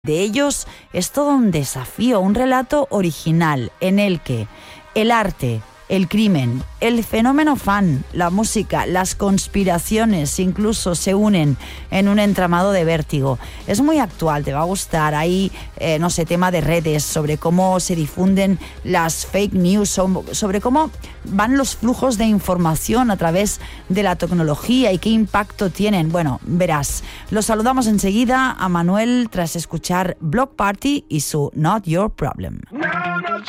de ellos es todo un desafío, un relato original en el que el arte, el crimen, el fenómeno fan, la música, las conspiraciones incluso se unen en un entramado de vértigo. Es muy actual, te va a gustar. Hay, tema de redes, sobre cómo se difunden las fake news, sobre cómo van los flujos de información a través de la tecnología y qué impacto tienen. Bueno, verás. Lo saludamos enseguida a Manuel tras escuchar Bloc Party y su Not Your Problem.